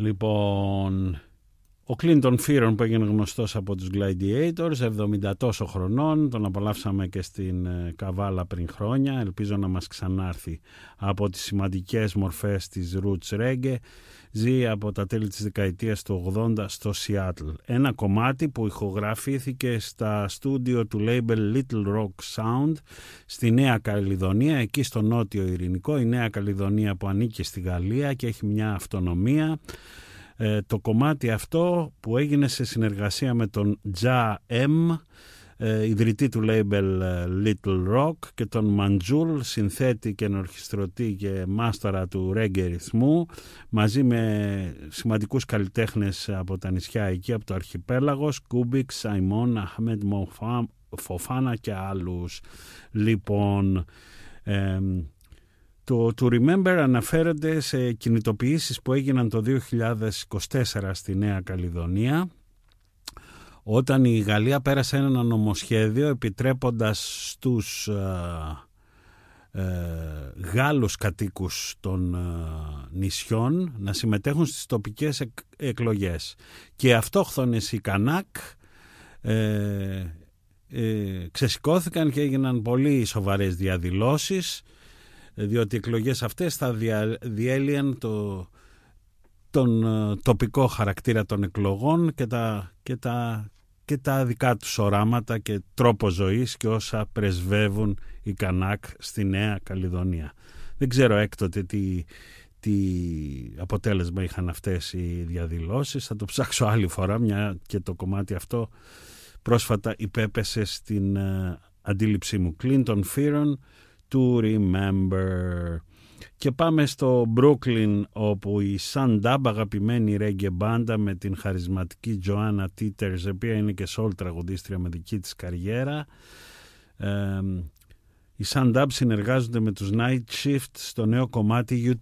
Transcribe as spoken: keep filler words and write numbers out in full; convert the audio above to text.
Λοιπόν, ο Clinton Fearon που έγινε γνωστός από τους Gladiators, εβδομήντα τόσο χρονών, τον απολαύσαμε και στην Καβάλα πριν χρόνια, ελπίζω να μας ξανάρθει από τις σημαντικές μορφές της Roots Reggae. Ζει από τα τέλη της δεκαετίας του ογδόντα στο Seattle. Ένα κομμάτι που ηχογραφήθηκε στα στούντιο του label Little Rock Sound στη Νέα Καλλιδονία, εκεί στο νότιο Ειρηνικό. Η Νέα Καλλιδονία που ανήκει στη Γαλλία και έχει μια αυτονομία. Ε, το κομμάτι αυτό που έγινε σε συνεργασία με τον Jah M, ε, ιδρυτή του label Little Rock, και τον Manjul, συνθέτη και ενορχιστρωτή και μάστορα του reggae ρυθμού, μαζί με σημαντικούς καλλιτέχνες από τα νησιά εκεί, από το αρχιπέλαγος, Kubik, Simon, Ahmed Fofana και άλλους. Λοιπόν, ε, το To Remember αναφέρεται σε κινητοποιήσεις που έγιναν το δύο χιλιάδες είκοσι τέσσερα στη Νέα Καλλιδονία, όταν η Γαλλία πέρασε ένα νομοσχέδιο επιτρέποντας στους ε, ε, Γάλλους κατοίκους των ε, νησιών να συμμετέχουν στις τοπικές εκ, εκλογές. Και αυτόχθονες οι Κανάκ ε, ε, ξεσηκώθηκαν και έγιναν πολύ σοβαρές διαδηλώσεις, διότι οι εκλογές αυτές θα διέλυαν το, τον τοπικό χαρακτήρα των εκλογών και τα, και, τα, και τα δικά τους οράματα και τρόπο ζωής και όσα πρεσβεύουν οι Κανάκ στη Νέα Καλλιδονία. Δεν ξέρω έκτοτε τι, τι αποτέλεσμα είχαν αυτές οι διαδηλώσεις. Θα το ψάξω άλλη φορά, μια και το κομμάτι αυτό πρόσφατα υπέπεσε στην uh, αντίληψή μου. Clinton Fearon, To Remember. Και πάμε στο Brooklyn, όπου η Sundab, αγαπημένη reggae μπάντα με την χαρισματική Joanna Teeters, η οποία είναι και soul τραγουδίστρια με δική της καριέρα. Ε, οι Sundab συνεργάζονται με τους Night Shift στο νέο κομμάτι You